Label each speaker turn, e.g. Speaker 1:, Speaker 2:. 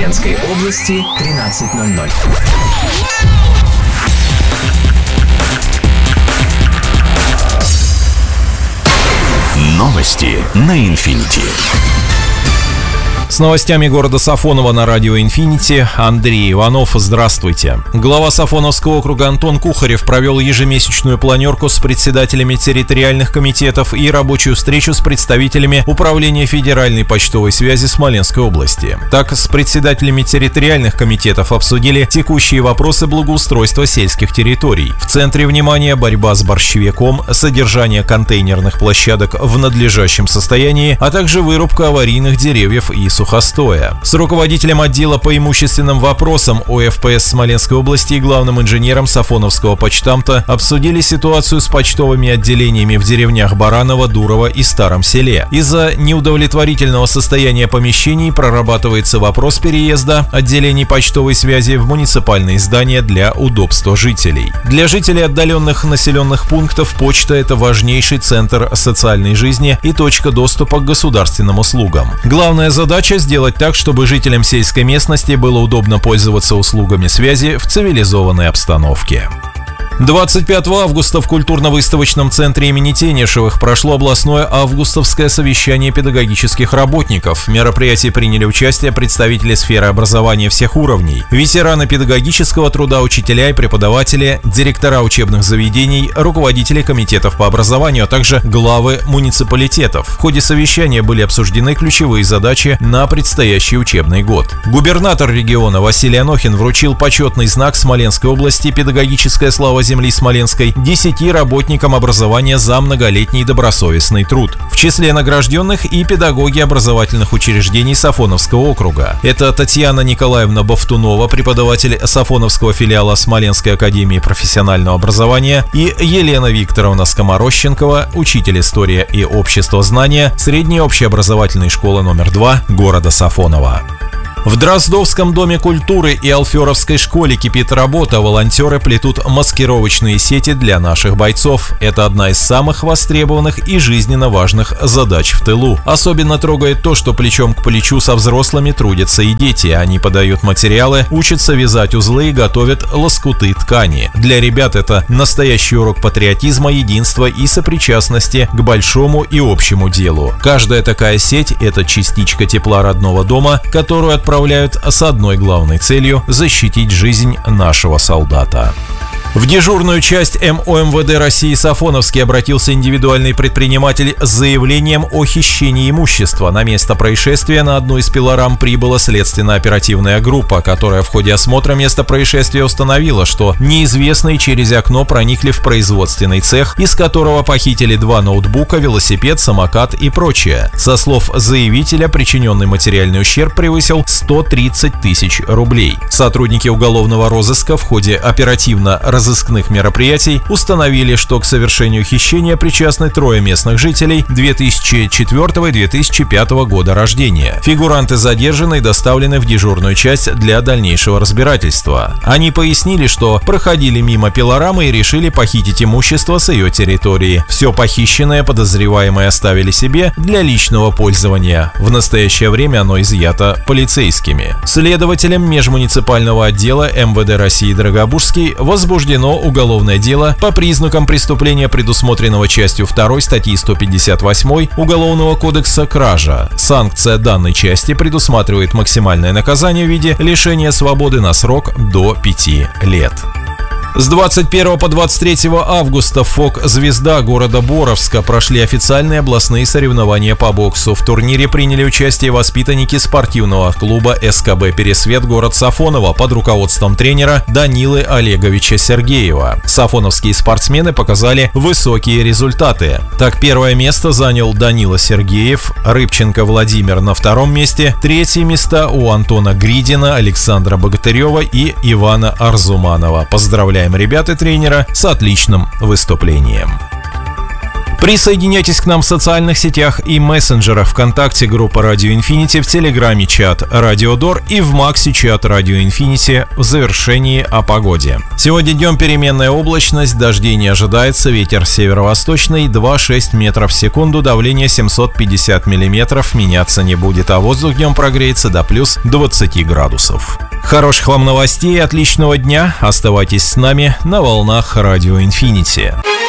Speaker 1: Смоленской области 13:00.
Speaker 2: Новости на Инфинити.
Speaker 3: С новостями города Сафоново на радио «Инфинити» Андрей Иванов. Здравствуйте. Глава Сафоновского округа Антон Кухарев провел ежемесячную планерку с председателями территориальных комитетов и рабочую встречу с представителями Управления федеральной почтовой связи Смоленской области. Так, с председателями территориальных комитетов обсудили текущие вопросы благоустройства сельских территорий. В центре внимания борьба с борщевиком, содержание контейнерных площадок в надлежащем состоянии, а также вырубка аварийных деревьев и сухостоя. С руководителем отдела по имущественным вопросам ОФПС Смоленской области и главным инженером Сафоновского почтамта обсудили ситуацию с почтовыми отделениями в деревнях Бараново, Дурово и Старом Селе. Из-за неудовлетворительного состояния помещений прорабатывается вопрос переезда отделений почтовой связи в муниципальные здания для удобства жителей. Для жителей отдаленных населенных пунктов почта – это важнейший центр социальной жизни и точка доступа к государственным услугам. Главная задача – сделать так, чтобы жителям сельской местности было удобно пользоваться услугами связи в цивилизованной обстановке. 25 августа в культурно-выставочном центре имени Тенишевых прошло областное августовское совещание педагогических работников. В мероприятии приняли участие представители сферы образования всех уровней, ветераны педагогического труда, учителя и преподаватели, директора учебных заведений, руководители комитетов по образованию, а также главы муниципалитетов. В ходе совещания были обсуждены ключевые задачи на предстоящий учебный год. Губернатор региона Василий Анохин вручил почетный знак Смоленской области «Педагогическая слава земли Смоленской» 10 работникам образования за многолетний добросовестный труд. В числе награжденных и педагоги образовательных учреждений Сафоновского округа. Это Татьяна Николаевна Бовтунова, преподаватель Сафоновского филиала Смоленской академии профессионального образования, и Елена Викторовна Скоморощенкова, учитель истории и обществознания средней общеобразовательной школы номер 2 города Сафонова. В Дроздовском доме культуры и Алферовской школе кипит работа. Волонтеры плетут маскировочные сети для наших бойцов. Это одна из самых востребованных и жизненно важных задач в тылу. Особенно трогает то, что плечом к плечу со взрослыми трудятся и дети. Они подают материалы, учатся вязать узлы и готовят лоскуты ткани. Для ребят это настоящий урок патриотизма, единства и сопричастности к большому и общему делу. Каждая такая сеть – это частичка тепла родного дома, которую отправляют с одной главной целью – защитить жизнь нашего солдата. В дежурную часть МОМВД России Сафоновский обратился индивидуальный предприниматель с заявлением о хищении имущества. На место происшествия на одну из пилорам прибыла следственно-оперативная группа, которая в ходе осмотра места происшествия установила, что неизвестные через окно проникли в производственный цех, из которого похитили 2 ноутбука, велосипед, самокат и прочее. Со слов заявителя, причиненный материальный ущерб превысил 130 тысяч рублей. Сотрудники уголовного розыска в ходе оперативно-розыскных мероприятий установили, что к совершению хищения причастны 3 местных жителей 2004 и 2005 года рождения. Фигуранты задержаны и доставлены в дежурную часть для дальнейшего разбирательства. Они пояснили, что проходили мимо пилорамы и решили похитить имущество с ее территории. Все похищенное подозреваемые оставили себе для личного пользования. В настоящее время оно изъято полицейскими. Следователем межмуниципального отдела МВД России Драгобужский возбуждено уголовное дело по признакам преступления, предусмотренного частью 2 статьи 158 Уголовного кодекса «Кража». Санкция данной части предусматривает максимальное наказание в виде лишения свободы на срок до 5 лет. С 21 по 23 августа в ФОК «Звезда» города Боровска прошли официальные областные соревнования по боксу. В турнире приняли участие воспитанники спортивного клуба СКБ «Пересвет» город Сафоново под руководством тренера Данилы Олеговича Сергеева. Сафоновские спортсмены показали высокие результаты. Так, 1 место занял Данила Сергеев, Рыбченко Владимир на 2-м месте, 3-е места у Антона Гридина, Александра Богатырева и Ивана Арзуманова. Поздравляем ребят и тренера с отличным выступлением. Присоединяйтесь к нам в социальных сетях и мессенджерах: ВКонтакте группа Radio Infinity, в Телеграме чат Radio Dor и в Максе чат Radio Infinity в завершении о погоде. Сегодня днем переменная облачность, дождей не ожидается, ветер северо-восточный 2,6 метров в секунду, давление 750 миллиметров, меняться не будет, а воздух днем прогреется до плюс 20 градусов. Хороших вам новостей, отличного дня, оставайтесь с нами на волнах Radio Infinity.